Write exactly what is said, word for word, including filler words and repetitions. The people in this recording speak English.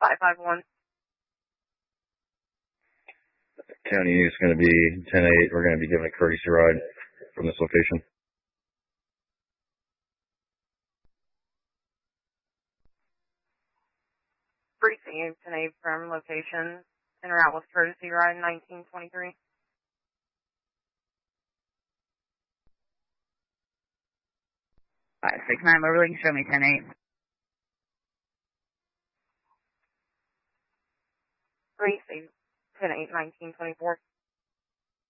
five five one. County is going to be ten eight. We're going to be giving a courtesy ride from this location. Received ten eight from location. En route with courtesy ride nineteen twenty-three. five six nine, Moberly, show me ten eight. Received ten eight nineteen twenty-four.